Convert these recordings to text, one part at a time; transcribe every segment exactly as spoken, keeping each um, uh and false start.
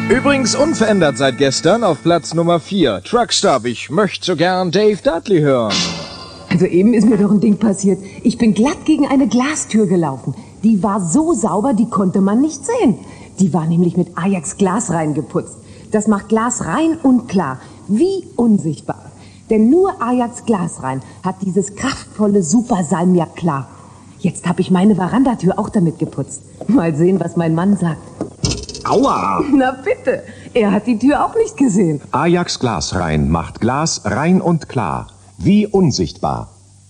Übrigens unverändert seit gestern auf Platz Nummer vier. Truckstop, ich möchte so gern Dave Dudley hören. Also eben ist mir doch ein Ding passiert. Ich bin glatt gegen eine Glastür gelaufen. Die war so sauber, die konnte man nicht sehen. Die war nämlich mit Ajax Glas reingeputzt. Das macht Glas rein und klar, wie unsichtbar. Denn nur Ajax Glas rein hat dieses kraftvolle Super Salmiak klar. Jetzt habe ich meine Verandatür auch damit geputzt. Mal sehen, was mein Mann sagt. Aua! Na bitte, er hat die Tür auch nicht gesehen. Ajax Glas rein macht Glas rein und klar. Wie unsichtbar.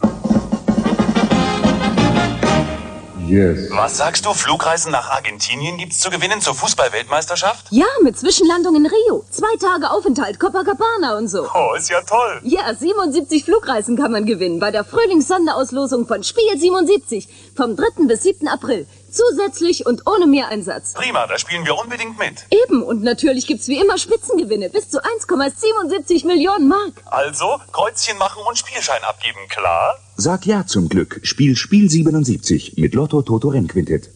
Yes. Was sagst du, Flugreisen nach Argentinien gibt's zu gewinnen zur Fußball-Weltmeisterschaft? Ja, mit Zwischenlandung in Rio. Zwei Tage Aufenthalt, Copacabana und so. Oh, ist ja toll. Ja, siebenundsiebzig Flugreisen kann man gewinnen bei der Frühlingssonderauslosung von Spiel siebenundsiebzig. Vom dritten bis siebten April. Zusätzlich und ohne Mehreinsatz. Prima, da spielen wir unbedingt mit. Eben, und natürlich gibt's wie immer Spitzengewinne. Bis zu eins Komma siebenundsiebzig Millionen Mark. Also, Kreuzchen machen und Spielschein abgeben, klar? Sag ja zum Glück. Spiel Spiel siebenundsiebzig mit Lotto Toto Rennquintett.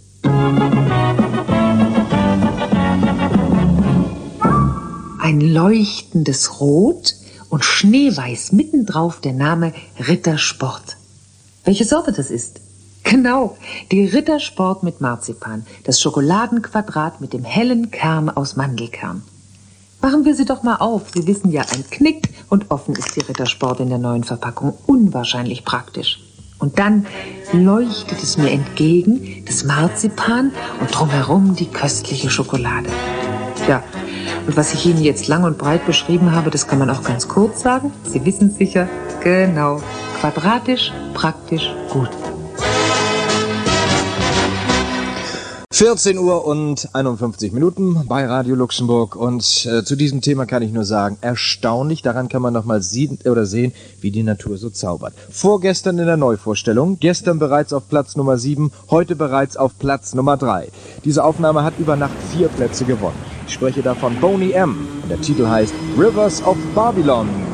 Ein leuchtendes Rot und schneeweiß mittendrauf der Name Rittersport. Welche Sorte das ist? Genau, die Rittersport mit Marzipan, das Schokoladenquadrat mit dem hellen Kern aus Mandelkern. Machen wir sie doch mal auf. Sie wissen ja, ein Knick und offen ist die Rittersport in der neuen Verpackung. Unwahrscheinlich praktisch. Und dann leuchtet es mir entgegen, das Marzipan und drumherum die köstliche Schokolade. Ja, und was ich Ihnen jetzt lang und breit beschrieben habe, das kann man auch ganz kurz sagen. Sie wissen es sicher, genau. Quadratisch, praktisch, gut. vierzehn Uhr und einundfünfzig Minuten bei Radio Luxemburg und äh, zu diesem Thema kann ich nur sagen, erstaunlich, daran kann man noch mal sehen, oder sehen, wie die Natur so zaubert. Vorgestern in der Neuvorstellung, gestern bereits auf Platz Nummer sieben, heute bereits auf Platz Nummer drei. Diese Aufnahme hat über Nacht vier Plätze gewonnen. Ich spreche da von Boney M. Der Titel heißt Rivers of Babylon.